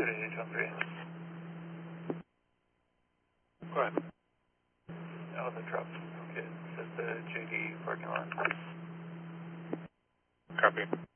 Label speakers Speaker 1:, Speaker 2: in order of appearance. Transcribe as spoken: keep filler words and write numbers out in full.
Speaker 1: thirty-eight one three. Go ahead. Oh, the truck. Okay, it's at the J D parking lot.
Speaker 2: Copy.